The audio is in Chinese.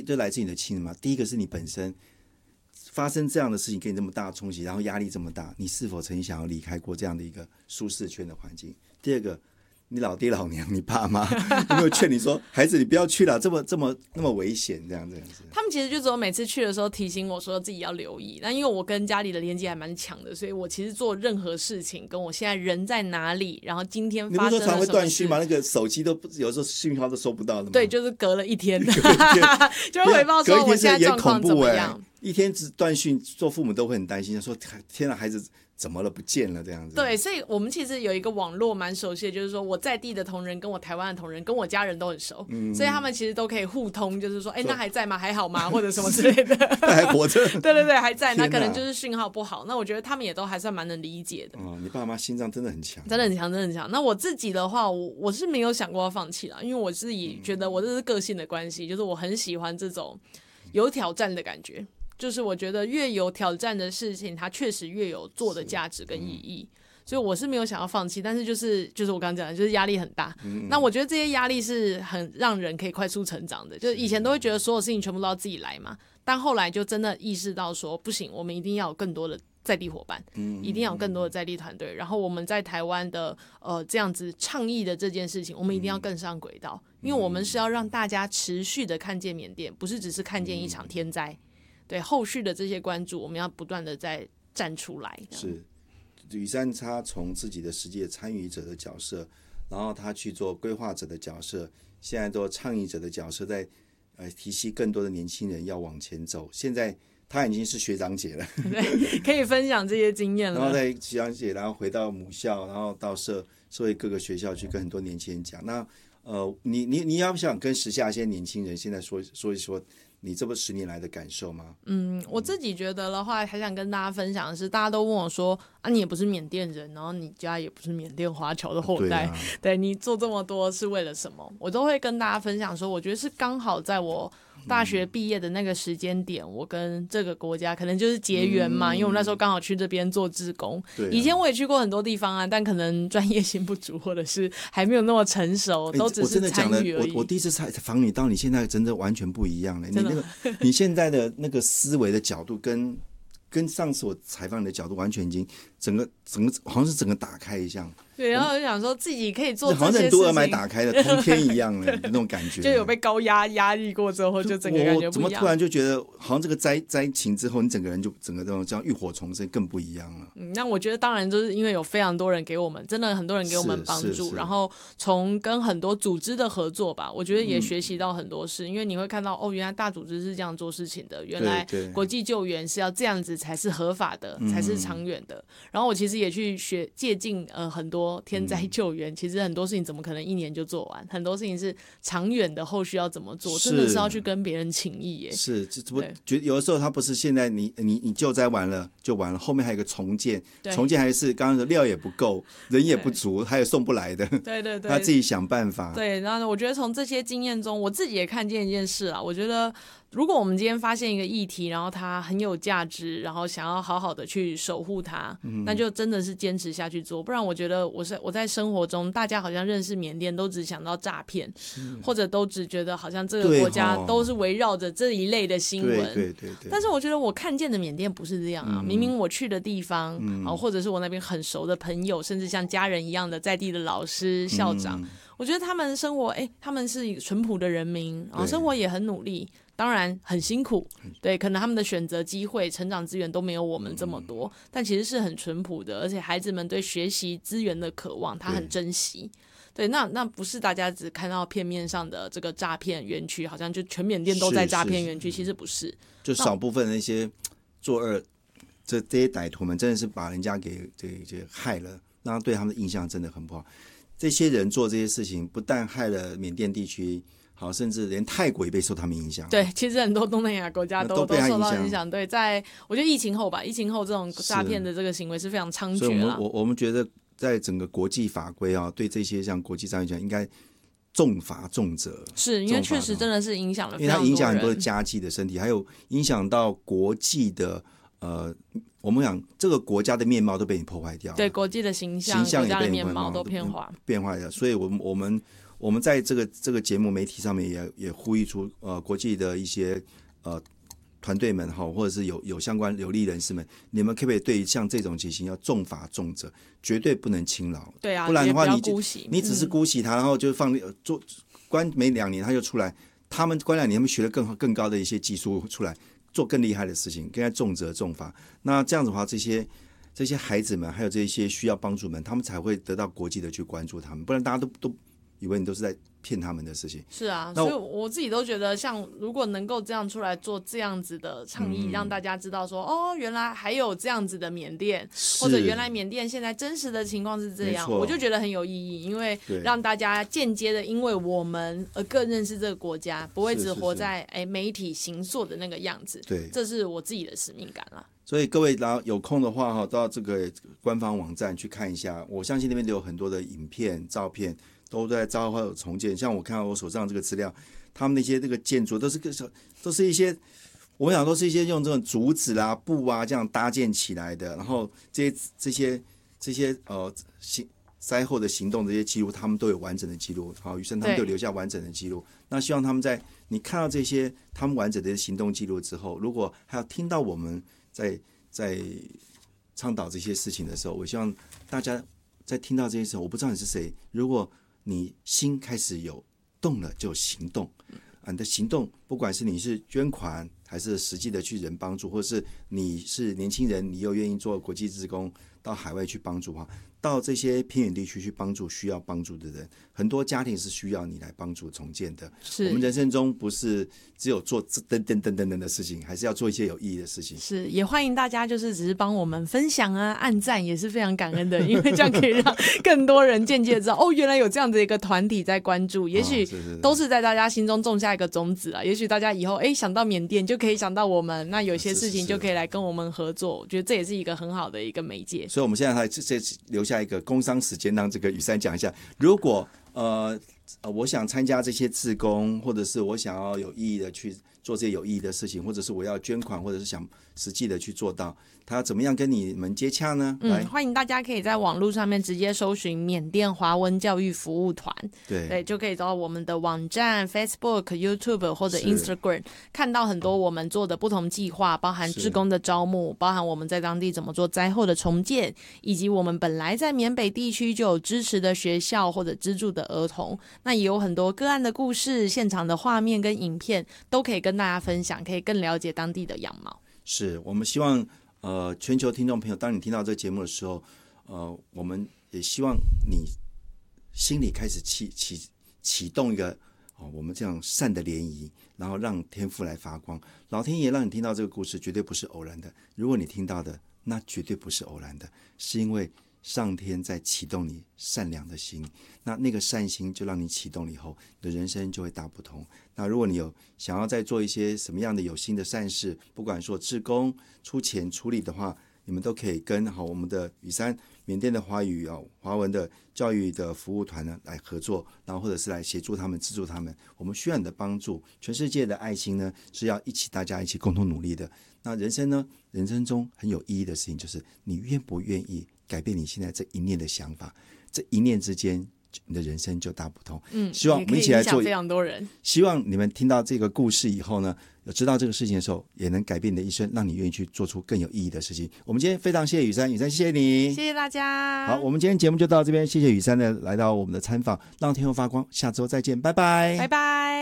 就来自你的亲人嘛。第一个是你本身发生这样的事情给你这么大的冲击，然后压力这么大，你是否曾经想要离开过这样的一个舒适圈的环境？第二个，你老爹老娘、你爸妈有没有劝你说，孩子你不要去了，那么危险这样子？ 他们其实就只有每次去的时候提醒我说自己要留意。那因为我跟家里的连接还蛮强的，所以我其实做任何事情跟我现在人在哪里，然后今天发生了什么事。你不是说常会断讯吗？那个手机都有时候讯号都收不到的吗？ 对，就是隔了一天就会回报说我现在状况怎么样。 一天只断讯，做父母都会很担心，说天哪，孩子怎么了，不见了这样子。 对，所以我们其实有一个网络蛮熟悉的，就是说我在地的同仁跟我台湾的同仁跟我家人都很熟，所以他们其实都可以互通，就是说那还在吗？还好吗？或者什么之类的。 那还活着。 对对对，还在。那可能就是讯号不好。那我觉得他们也都还算蛮能理解的。 你爸妈心脏真的很强， 真的很强，真的很强。那我自己的话，我是没有想过要放弃啦，因为我自己觉得我这是个性的关系，就是我很喜欢这种有挑战的感觉。就是我觉得越有挑战的事情，它确实越有做的价值跟意义，所以我是没有想要放弃。但是就是我刚刚讲的，就是压力很大。那我觉得这些压力是很让人可以快速成长的。就是以前都会觉得所有事情全部都要自己来嘛，但后来就真的意识到说，不行，我们一定要有更多的在地伙伴，一定要有更多的在地团队。然后我们在台湾的这样子倡议的这件事情，我们一定要更上轨道，因为我们是要让大家持续的看见缅甸，不是只是看见一场天灾。对后续的这些关注，我们要不断的再站出来。 是宇珊他从自己的实际的参与者的角色，然后他去做规划者的角色，现在做倡议者的角色，在提携更多的年轻人要往前走。现在他已经是学长姐了， 对，可以分享这些经验了。 然后在学长姐，然后回到母校，然后到社会各个学校去跟很多年轻人讲。那你要不想跟时下一些年轻人现在说一说你这10年来的感受吗？ 我自己觉得的话，还想跟大家分享的是，大家都问我说你也不是缅甸人，然后你家也不是缅甸华侨的后代，对你做这么多是为了什么？我都会跟大家分享说，我觉得是刚好在我大学毕业的那个时间点，我跟这个国家可能就是结缘嘛，因为我那时候刚好去这边做志工。以前我也去过很多地方啊，但可能专业性不足，或者是还没有那么成熟，都只是参与而已。 我第一次采访你，到你现在真的完全不一样了。你现在的那个思维的角度跟上次我采访你的角度完全已经整个好像是整个打开一样。 对，然后我就想说自己可以做这些事情， 好像任督二脉打开了，通天一样的那种感觉。 就有被高压力过之后，就整个感觉不一样。 我怎么突然就觉得，好像这个灾情之后，你整个人就整个这样浴火重生，更不一样了。 那我觉得当然就是因为有非常多人给我们，真的很多人给我们帮助，然后从跟很多组织的合作吧，我觉得也学习到很多事。因为你会看到原来大组织是这样做事情的，原来国际救援是要这样子才是合法的，才是长远的。然后我其实也去借鉴很多天灾救援，其实很多事情怎么可能1年就做完？很多事情是长远的，后续要怎么做，真的是要去跟别人请益耶。 是，我觉得有的时候它不是现在你救灾完了就完了，后面还有一个重建，还是刚刚的料也不够，人也不足，还有送不来的。 对对对， 他自己想办法。 对，然后我觉得从这些经验中，我自己也看见一件事啊，我觉得如果我们今天发现一个议题，然后它很有价值，然后想要好好的去守护它，那就真的是坚持下去做。不然我觉得我在生活中，大家好像认识缅甸都只想到诈骗，或者都只觉得好像这个国家都是围绕着这一类的新闻。 对。 但是我觉得我看见的缅甸不是这样啊，明明我去的地方，或者是我那边很熟的朋友，甚至像家人一样的在地的老师、校长，我觉得他们生活，他们是淳朴的人民，然后生活也很努力。当然很辛苦，对，可能他们的选择机会、成长资源都没有我们这么多，但其实是很淳朴的，而且孩子们对学习资源的渴望，他很珍惜。对，那不是大家只看到片面上的这个诈骗园区，好像就全缅甸都在诈骗园区，其实不是， 就少部分的那些作恶，这些歹徒们真的是把人家给害了，那对他们的印象真的很不好。这些人做这些事情，不但害了缅甸地区。好，甚至连泰国也被受他们影响。 对，其实很多东南亚国家都受到影响。对，在我觉得疫情后这种诈骗的这个行为是非常猖獗了。 所以我们觉得，在整个国际法规对这些像国际诈骗讲，应该重罚重责。 是因为确实真的是影响了非常多人， 因为它影响很多的家计的身体，还有影响到国际的我们讲这个国家的面貌都被你破坏掉了。 对，国际的形象国家的面貌都变化掉。所以我们我们在这个节目媒体上面也呼吁出国际的一些团队们哈，或者是有相关有利人士们，你们可不可以对于像这种情形要重罚重责，绝对不能轻饶？ 对啊， 不然的话你只是姑息他，然后就关没2年他就出来，他们关2年他们学了更高的一些技术出来，做更厉害的事情，应该重责重罚。那这样子的话，这些孩子们还有这些需要帮助们，他们才会得到国际的去关注他们，不然大家都以为你都是在骗他们的事情。 是啊，所以我自己都觉得，像如果能够这样出来做这样子的倡议，让大家知道说，哦，原来还有这样子的缅甸，或者原来缅甸现在真实的情况是这样，我就觉得很有意义，因为让大家间接的因为我们而更认识这个国家，不会只活在媒体形塑的那个样子。 对， 这是我自己的使命感啦。 所以各位有空的话到这个官方网站去看一下，我相信那边都有很多的影片、照片。都在招呼重建，像我看到我手上这个资料，他们那些这个建筑都是一些，我想都是一些用这种竹子啦、布啊这样搭建起来的，然后这些灾后的行动这些记录，他们都有完整的记录。好，宇生他们都有留下完整的记录。那希望他们在你看到这些他们完整的行动记录之后，如果还要听到我们在倡导这些事情的时候，我希望大家在听到这些时候，我不知道你是谁，如果你心开始有动了，就行动。你的行动，不管是你是捐款，还是实际的去人帮助，或者是你是年轻人，你又愿意做国际志工，到海外去帮助到这些偏远地区去帮助需要帮助的人，很多家庭是需要你来帮助重建的。我们人生中不是只有做等的事情，还是要做一些有意义的事情。 是，也欢迎大家就是只是帮我们分享啊、按赞，也是非常感恩的，因为这样可以让更多人间接知道，原来有这样的一个团体在关注，也许都是在大家心中种下一个种子啊。也许大家以后想到缅甸就可以想到我们，那有些事情就可以来跟我们合作。我觉得这也是一个很好的一个媒介。 所以我们现在还留下一个工商时间，让这个宇珊讲一下，如果我想参加这些志工，或者是我想要有意义的去做这些有意义的事情，或者是我要捐款，或者是想实际的去做到，他怎么样跟你们接洽呢？ 欢迎大家可以在网络上面直接搜寻缅甸华文教育服务团，对，就可以找到我们的网站、Facebook、YouTube 或者 Instagram， 看到很多我们做的不同计划，包含志工的招募，包含我们在当地怎么做灾后的重建，以及我们本来在缅北地区就有支持的学校或者资助的儿童，那也有很多个案的故事、现场的画面跟影片，都可以跟大家分享，可以更了解当地的样貌。 是我们希望全球听众朋友，当你听到这个节目的时候，我们也希望你心里开始启动一个我们这样善的涟漪，然后让天父来发光。老天爷让你听到这个故事，绝对不是偶然的。如果你听到的，那绝对不是偶然的，是因为上天在启动你善良的心，那个善心就让你启动了以后，你的人生就会大不同。那如果你有想要再做一些什么样的有心的善事，不管说志工出钱出力的话，你们都可以跟我们的宇珊缅甸的华文的教育的服务团呢来合作，然后或者是来协助他们、资助他们。我们需要你的帮助。全世界的爱心呢是要大家一起共同努力的。那人生中很有意义的事情就是你愿不愿意改变你现在这一念的想法，这一念之间你的人生就大不同。希望我们一起来做， 非常多人。 希望你们听到这个故事以后呢，有知道这个事情的时候，也能改变你的一生，让你愿意去做出更有意义的事情。我们今天非常谢谢宇珊，谢谢你， 谢谢大家。 好，我们今天节目就到这边，谢谢宇珊的来到我们的参访，让天后发光，下周再见，拜拜， 拜拜。